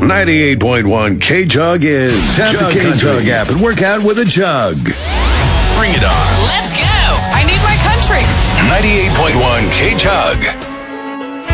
98.1 K-Jug is tap the K-Jug app and work out with a jug. Bring it on. Let's go. I need my country. 98.1 K-Jug.